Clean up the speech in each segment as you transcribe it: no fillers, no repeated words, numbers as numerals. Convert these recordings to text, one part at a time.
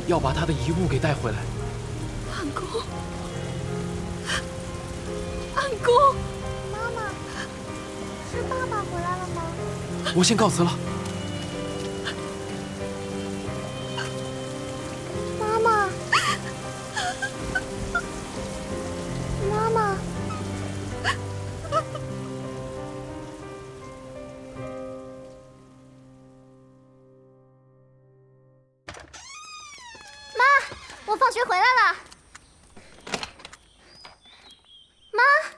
要把他的遗物给带回来。 安公，安公， 妈妈，是爸爸回来了吗？ 我先告辞了。 妈妈，妈妈。我放学回来了，妈，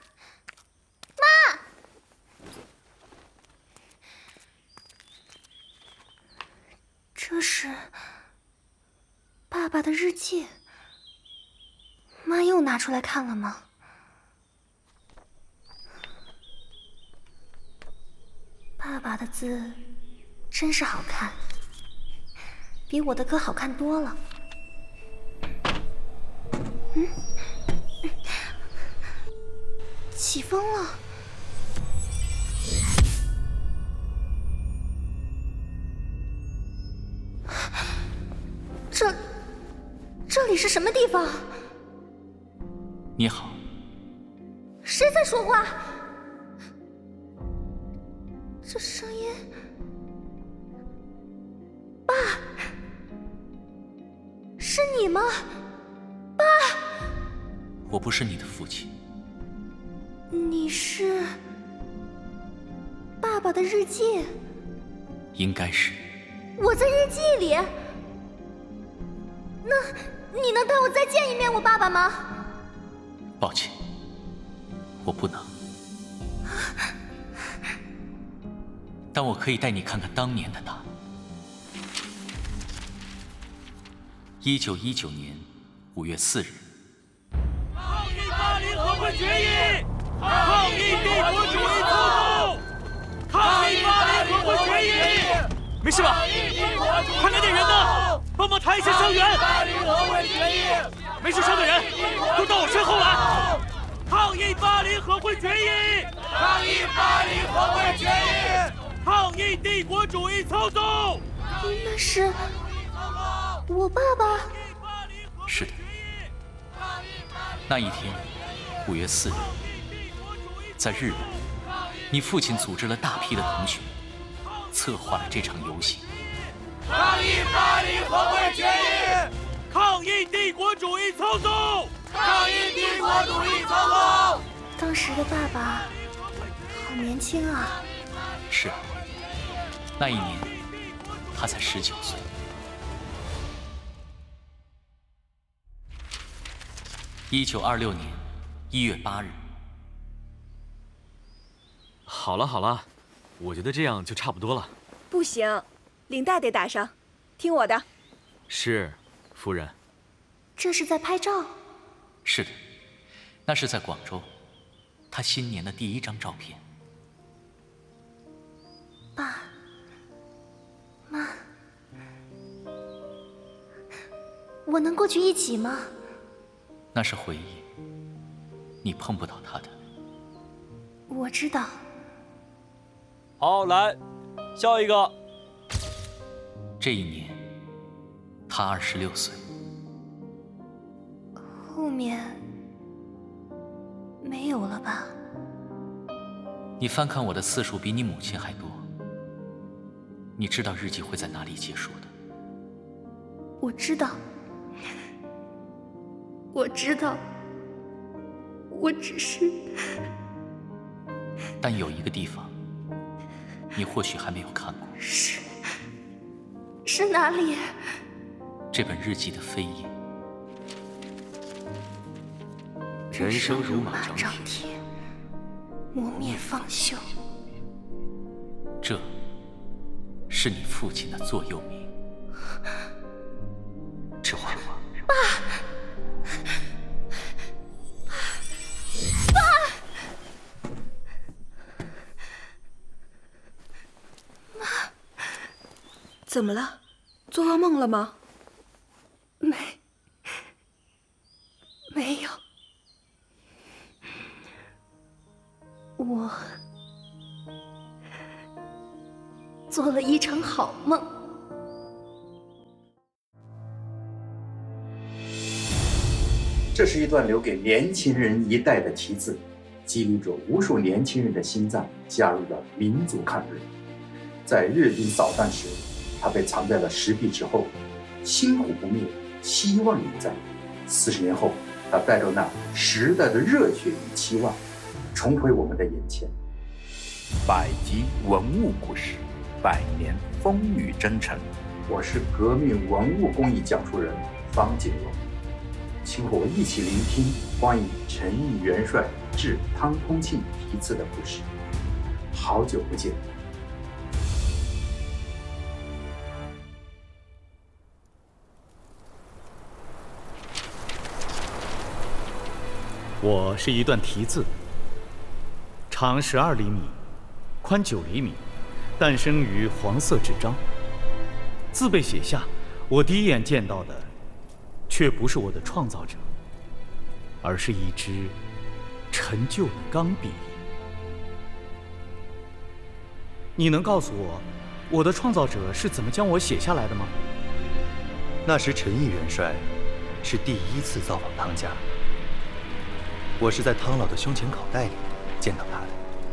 这是爸爸的日记，妈又拿出来看了吗？爸爸的字真是好看，比我的歌好看多了。起风了，这里是什么地方？ 你好， 谁在说话？这声音，爸，是你吗？ 我不是你的父亲。 你是爸爸的日记？ 应该是。 我在日记里？那你能带我再见一面我爸爸吗？ 抱歉，我不能。但我可以带你看看当年的他。1919年5月4日。 抗议巴黎和会决议！抗议帝国主义操纵！抗议巴黎和会决议！没事吧？快来点人呐，帮忙抬一下伤员！巴黎和会决议！没受伤的人都到我身后来！抗议巴黎和会决议！抗议巴黎和会决议！抗议帝国主义操纵！ 那是我爸爸。 是的，那一天5月4日，在日本，你父亲组织了大批的同学，策划了这场游行。 抗议巴黎和会决议！抗议帝国主义操纵！抗议帝国主义操纵！ 当时的爸爸好年轻啊。 是，那一年他才19岁。1926年1月8日。 好了好了，我觉得这样就差不多了。 不行，领带得打上，听我的。 是，夫人。 这是在拍照？ 是的，那是在广州，他新年的第一张照片。 爸妈，我能过去一起吗？ 那是回忆，你碰不到他的。 我知道。 好，来，下一个。 这一年，他26岁。 后面没有了吧？ 你翻看我的次数比你母亲还多。你知道日记会在哪里结束的？ 我知道。我知道，我只是…… 但有一个地方，你或许还没有看过。 是哪里？ 这本日记的扉页。 人生如马张铁，磨灭方休。 这是你父亲的座右铭。这话， 爸。 怎么了？做噩梦了吗？ 没有。我做了一场好梦。 这是一段留给年轻人一代的题字，激励着无数年轻人的心脏，加入了民族抗日。在日军扫荡时，他被藏在了石壁之后，星火不灭，希望永在。40年后，他带着那时代的热血与期望，重回我们的眼前。 百集文物故事，100年风雨征程。 我是革命文物工艺讲述人方锦荣，请和我一起聆听关于陈毅元帅致汤通庆题字的故事。好久不见。 我是一段题字，长12厘米，宽9厘米，诞生于黄色纸张。字被写下，我第一眼见到的，却不是我的创造者，而是一支陈旧的钢笔。你能告诉我，我的创造者是怎么将我写下来的吗？ 那时陈毅元帅是第1次造访汤家。我是在汤老的胸前口袋里见到他的。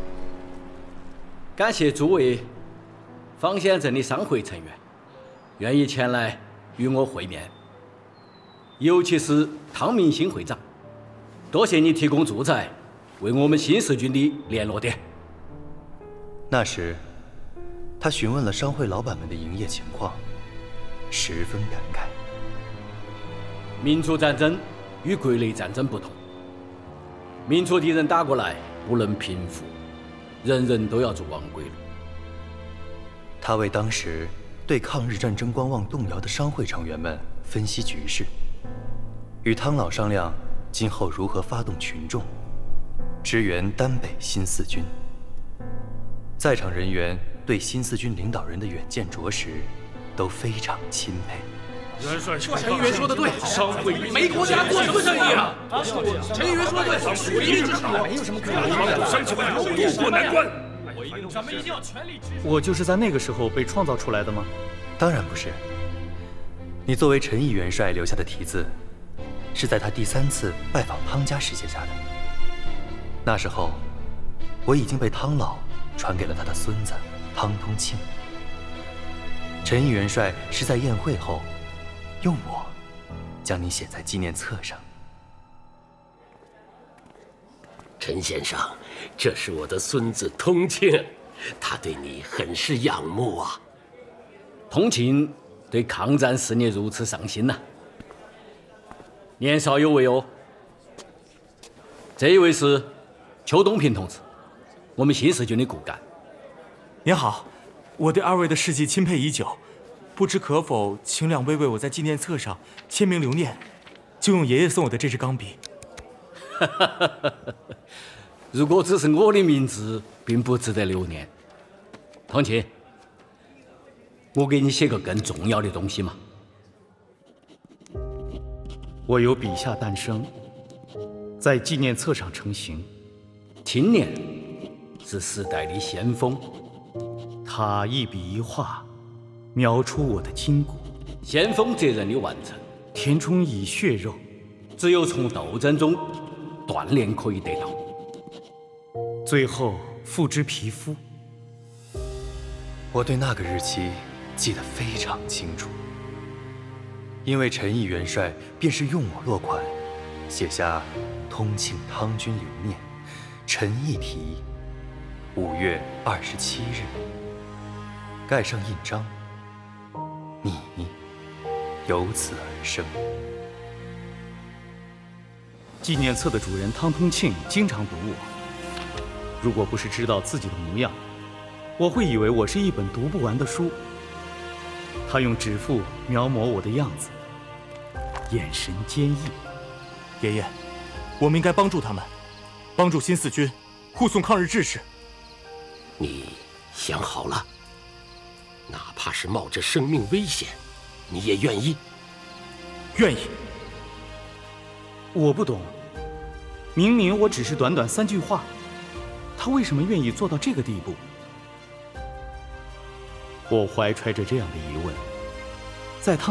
感谢诸位方县镇的商会成员愿意前来与我会面，尤其是汤明新会长，多谢你提供住宅，为我们新四军的联络点。 那时，他询问了商会老板们的营业情况，十分感慨。 民族战争与国内战争不同。民族敌人打过来，不能平复，人人都要走亡归路。 他为当时对抗日战争观望动摇的商会成员们分析局势，与汤老商量今后如何发动群众，支援丹北新四军。在场人员对新四军领导人的远见卓识都非常钦佩。 元帅，陈议员说的对，商会没国家做什么生意啊？陈议员说的对，属于支持我，没有什么可以帮助乡亲们渡过难关。咱们一定要全力支持。 我就是在那个时候被创造出来的吗？ 当然不是。你作为陈毅元帅留下的题字，是在他第3次拜访汤家时写下的。那时候，我已经被汤老传给了他的孙子汤通庆。陈毅元帅是在宴会后，用我将你写在纪念册上。 陈先生，这是我的孙子通庆，他对你很是仰慕啊。 通庆对抗战事业如此上心呐，年少有为哦。这一位是邱东平同志，我们新四军的骨干。 您好，我对2位的事迹钦佩已久，不知可否请2位为我在纪念册上签名留念，就用爷爷送我的这支钢笔。 如果只是我的名字，并不值得留念。通庆，我给你写个更重要的东西嘛。 我由笔下诞生，在纪念册上成型。 青年是时代的先锋， 他一笔一画描出我的筋骨。 先锋责任的完成， 填充以血肉， 只有从斗争中锻炼可以得到， 最后付之皮肤。 我对那个日期记得非常清楚，因为陈毅元帅便是用我落款，写下“通庆汤军留念，陈毅题，5月27日”，盖上印章，你由此而生。 纪念册的主人汤通庆经常读我，如果不是知道自己的模样，我会以为我是一本读不完的书。他用指腹描摹我的样子，眼神坚毅。 爷爷，我们应该帮助他们，帮助新四军护送抗日志士。 你想好了？哪怕是冒着生命危险，你也愿意？ 愿意。 我不懂，明明我只是短短3句话，他为什么愿意做到这个地步？我怀揣着这样的疑问，在他